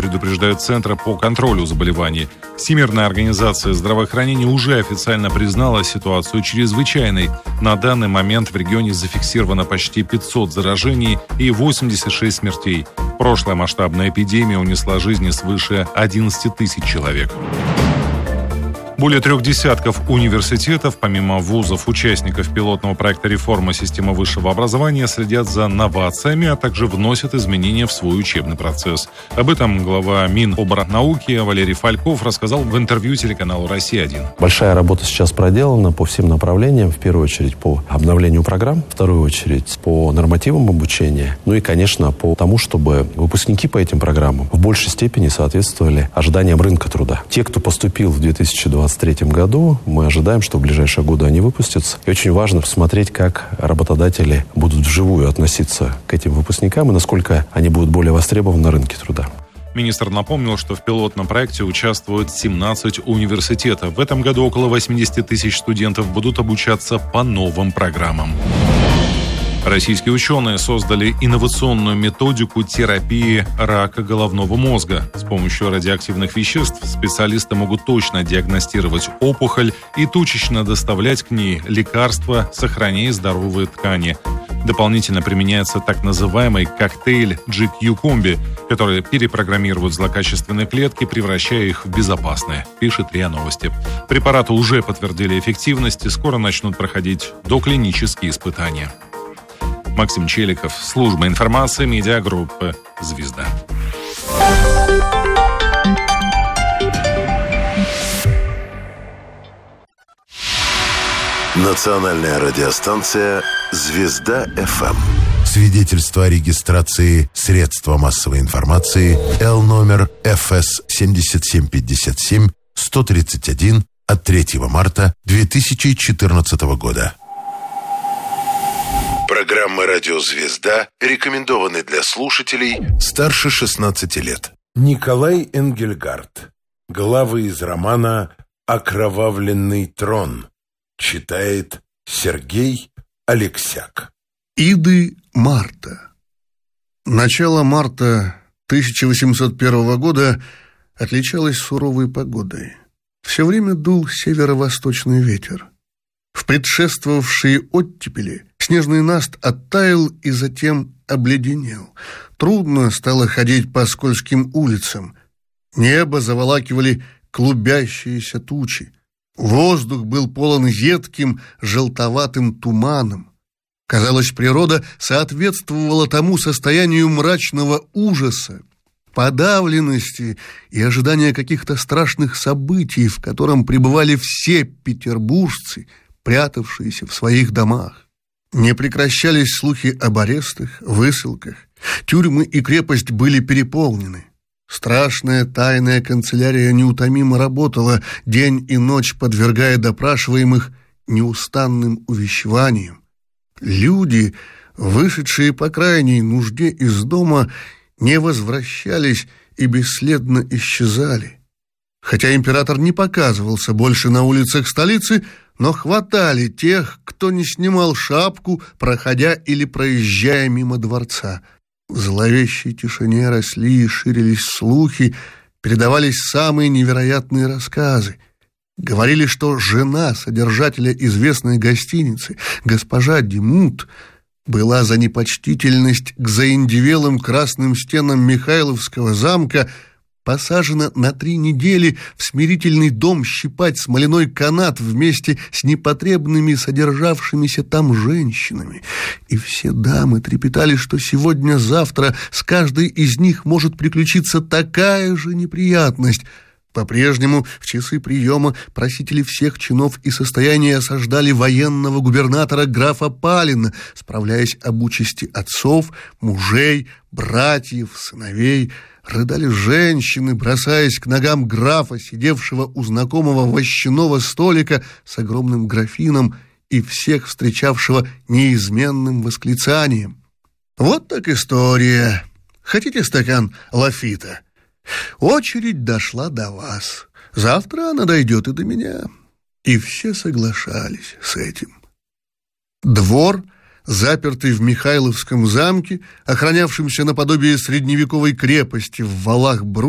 предупреждают Центра по контролю заболеваний. Всемирная организация здравоохранения уже официально признала ситуацию чрезвычайной. На данный момент в регионе зафиксировано почти 500 заражений и 86 смертей. Прошлая масштабная эпидемия унесла жизни свыше 11 тысяч человек. Более 3 десятков университетов, помимо вузов, участников пилотного проекта реформы системы высшего образования, следят за новациями, а также вносят изменения в свой учебный процесс. Об этом глава Миноборнауки Валерий Фальков рассказал в интервью телеканалу «Россия-1». Большая работа сейчас проделана по всем направлениям. В первую очередь по обновлению программ, в вторую очередь по нормативам обучения, ну и, конечно, по тому, чтобы выпускники по этим программам в большей степени соответствовали ожиданиям рынка труда. Те, кто поступил в 2023 году, мы ожидаем, что в ближайшие годы они выпустятся. И очень важно посмотреть, как работодатели будут вживую относиться к этим выпускникам и насколько они будут более востребованы на рынке труда. Министр напомнил, что в пилотном проекте участвуют 17 университетов. В этом году около 80 тысяч студентов будут обучаться по новым программам. Российские ученые создали инновационную методику терапии рака головного мозга. С помощью радиоактивных веществ специалисты могут точно диагностировать опухоль и точечно доставлять к ней лекарства, сохраняя здоровые ткани. Дополнительно применяется так называемый коктейль GQ-комби, который перепрограммирует злокачественные клетки, превращая их в безопасные, пишет РИА Новости. Препараты уже подтвердили эффективность и скоро начнут проходить доклинические испытания. Максим Челиков, служба информации, медиагруппы «Звезда». Национальная радиостанция «Звезда ФМ». Свидетельство о регистрации средства массовой информации Л-номер ФС 7757-131 от 3 марта 2014 года. Программа «Радио Звезда» рекомендованы для слушателей старше 16 лет. Николай Энгельгард. Главы из романа «Окровавленный трон». Читает Сергей Алексяк. Иды марта. Начало марта 1801 года отличалось суровой погодой. Все время дул северо-восточный ветер. В предшествовавшие оттепели снежный наст оттаял и затем обледенел. Трудно стало ходить по скользким улицам. Небо заволакивали клубящиеся тучи. Воздух был полон едким желтоватым туманом. Казалось, природа соответствовала тому состоянию мрачного ужаса, подавленности и ожидания каких-то страшных событий, в котором пребывали все петербуржцы, прятавшиеся в своих домах. Не прекращались слухи об арестах, высылках. Тюрьмы и крепость были переполнены. Страшная тайная канцелярия неутомимо работала, день и ночь подвергая допрашиваемых неустанным увещеваниям. Люди, вышедшие по крайней нужде из дома, не возвращались и бесследно исчезали. Хотя император не показывался больше на улицах столицы, но хватали тех, кто не снимал шапку, проходя или проезжая мимо дворца. В зловещей тишине росли и ширились слухи, передавались самые невероятные рассказы. Говорили, что жена содержателя известной гостиницы, госпожа Демут, была за непочтительность к заиндевелым красным стенам Михайловского замка посажена на 3 недели в смирительный дом щипать смоляной канат вместе с непотребными содержавшимися там женщинами. И все дамы трепетали, что сегодня-завтра с каждой из них может приключиться такая же неприятность. По-прежнему в часы приема просители всех чинов и состояния осаждали военного губернатора графа Палина, справляясь об участи отцов, мужей, братьев, сыновей. Рыдали женщины, бросаясь к ногам графа, сидевшего у знакомого вощаного столика с огромным графином и всех встречавшего неизменным восклицанием: «Вот так история! Хотите стакан лафита? Очередь дошла до вас. Завтра она дойдет и до меня». И все соглашались с этим. Двор, запертый в Михайловском замке, охранявшемся наподобие средневековой крепости в валах